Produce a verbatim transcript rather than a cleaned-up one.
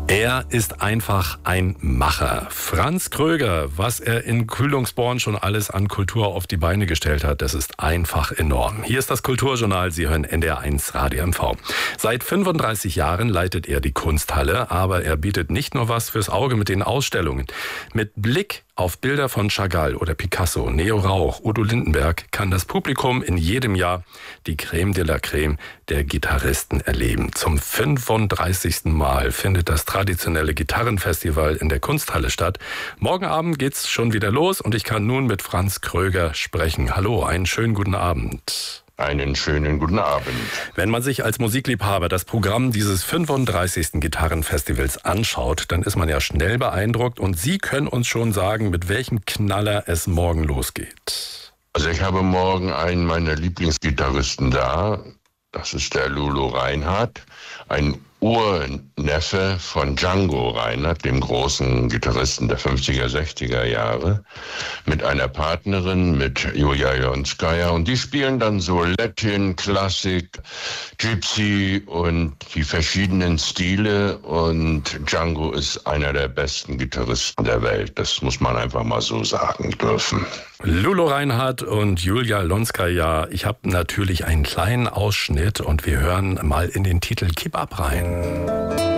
Er ist einfach ein Macher. Franz Kröger, was er in Kühlungsborn schon alles an Kultur auf die Beine gestellt hat, das ist einfach enorm. Hier ist das Kulturjournal, Sie hören N D R eins Radio M V. Seit fünfunddreißig Jahren leitet er die Kunsthalle, aber er bietet nicht nur was fürs Auge mit den Ausstellungen. Mit Blick auf Bilder von Chagall oder Picasso, Neo Rauch, Udo Lindenberg kann das Publikum in jedem Jahr die Creme de la Creme der Gitarristen erleben. Zum fünfunddreißigsten Mal findet das traditionelle Gitarrenfestival in der Kunsthalle statt. Morgen Abend geht's schon wieder los und ich kann nun mit Franz Kröger sprechen. Hallo, einen schönen guten Abend. Einen schönen guten Abend. Wenn man sich als Musikliebhaber das Programm dieses fünfunddreißigsten Gitarrenfestivals anschaut, dann ist man ja schnell beeindruckt und Sie können uns schon sagen, mit welchem Knaller es morgen losgeht. Also ich habe morgen einen meiner Lieblingsgitarristen da, das ist der Lulu Reinhardt, ein Urneffe von Django Reinhardt, dem großen Gitarristen der fünfziger, sechziger Jahre, mit einer Partnerin, mit Julia Jonskaya. Und die spielen dann so Latin, Klassik, Gypsy und die verschiedenen Stile. Und Django ist einer der besten Gitarristen der Welt. Das muss man einfach mal so sagen dürfen. Lulu Reinhardt und Julia Jonskaya. Ich habe natürlich einen kleinen Ausschnitt und wir hören mal in den Titel Keep Up rein.